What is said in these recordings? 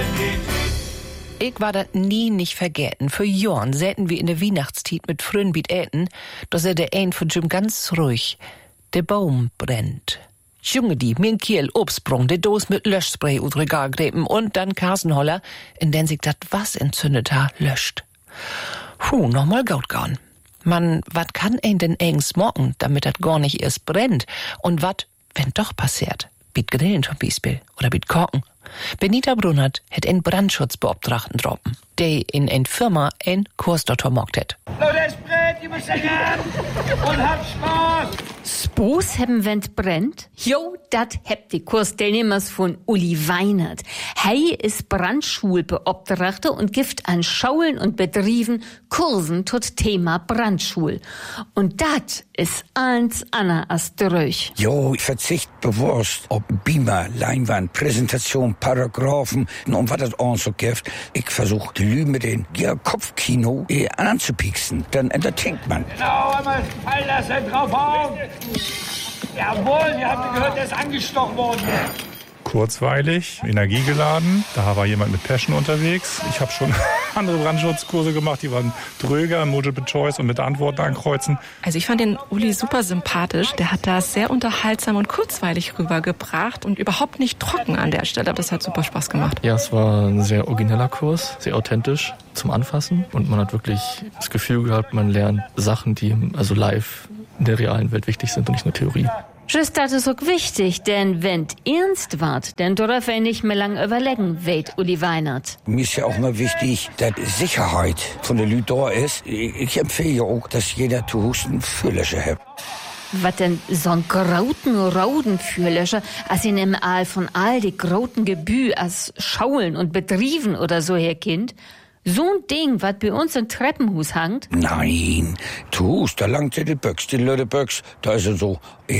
Ich war das nie nicht vergessen. Für Jorn säten wir in der Weihnachtstiet mit Frönbiet äten, da sei der ein von Jim ganz ruhig. Der Baum brennt. Junge die, mir Kiel Obstbrung, der Dos mit Löschspray ut Regal gräben und dann Kasenholler, in den sich dat was entzündet ha, löscht. Nochmal gaut gaun. Man, wat kann ein denn eigens morgen, damit dat gar nicht erst brennt? Und wat, wenn doch passiert? Biet Grillen zum Beispiel oder biet Korken. Benita Brunnert hätt einen Brandschutzbeauftragten droppen, der in ein Firma ein Kurs dort vermockt hätt. Leute, es brennt, ihr müsst ran und habt Spaß. Spoos hebben wenn't brennt? Jo, dat hebt die Kursteilnehmers von Uli Weinert. Hei ist Brandschulbeauftragter und gibt an Schaulen und Betrieben Kursen tot Thema Brandschul. Und dat ist eins Anna als dröch. Jo, ich verzicht bewusst ob Beamer, Leinwand, Präsentation, Paragraphen und was das auch so gibt. Ich versuche die Lü mit den Kopfkino anzupieksen. Dann entertaint man. Genau, einmal fallen lassen, drauf auf. Jawohl, ihr habt gehört, der ist angestochen worden. Kurzweilig, energiegeladen. Da war jemand mit Passion unterwegs. Ich habe schon andere Brandschutzkurse gemacht, die waren dröger, Multiple Choice und mit Antworten ankreuzen. Also ich fand den Uli super sympathisch. Der hat das sehr unterhaltsam und kurzweilig rübergebracht und überhaupt nicht trocken an der Stelle. Das hat super Spaß gemacht. Ja, es war ein sehr origineller Kurs, sehr authentisch zum Anfassen. Und man hat wirklich das Gefühl gehabt, man lernt Sachen, die also live in der realen Welt wichtig sind und nicht nur Theorie. Just das ist auch wichtig, denn wenn't ernst wart, dann dürfen wir nicht mehr lang überlegen, weht Uli Weinert. Mir ist ja auch mal wichtig, dass Sicherheit von der Lü da ist. Ich empfehle ja auch, dass jeder zu Hause einen Führlöscher hat. Was denn so'n grauten Führlöscher, als in im Aal von all die grauten Gebü als Schaulen und Betrieben oder so her Kind? So'n Ding, was bei uns im Treppenhaus hangt? Nein, zu Hause, da langt die Büchs, die Lödebüchs, da ist so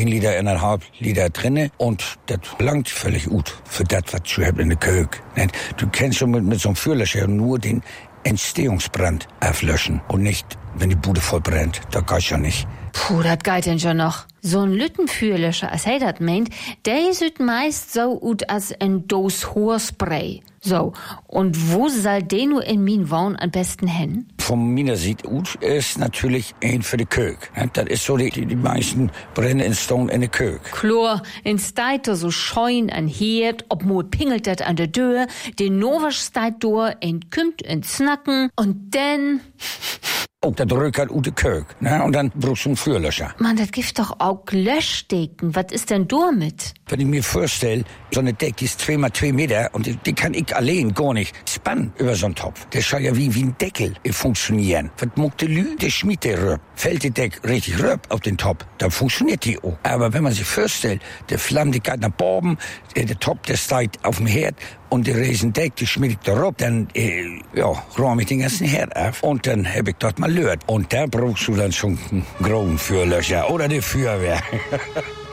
1,5 Liter drinne und das langt völlig gut für das, was du hast in der Küche. Du kannst schon mit so einem Führlöscher nur den Entstehungsbrand auflöschen und nicht, wenn die Bude voll brennt. Da kannst du ja nicht. Puh, das geht denn schon noch. So'n Lüttenführlöscher, als er das meint, der sieht meist so gut als ein Dos Haarspray. So, und wo soll der nur in min Wohn am besten hin? Von meiner Sicht aus ist natürlich ein für die Küche. Das ist so, die meisten brennen in Stone in der Küche. Chlor, in Steiter so scheun an Herd, ob Mut pingelt dat an der Tür, den Novasch steit door, en kümmt in Snacken, und dann... Oh, das rückt halt aus der Küche, ne? Und dann brauchst du einen Führlöscher. Mann, das gibt doch auch Löschdecken. Was ist denn damit? Wenn ich mir vorstelle, so eine Decke ist 2x2 Meter und die kann ich allein gar nicht spannen über so einen Topf. Der soll ja wie ein Deckel funktionieren. Was muckt der Lü, der schmied der Röp. Fällt die Decke richtig Röp auf den Topf, dann funktioniert die auch. Aber wenn man sich vorstellt, der Flamme, die geht nach oben, der Topf, der steigt auf dem Herd und der Riesendeck, die schmiedet da Röp, dann, räume ich den ganzen Herd auf und dann hab ich dort mal Lört. Und da brauchst du dann schon einen grauen Führlöscher oder die Feuerwehr.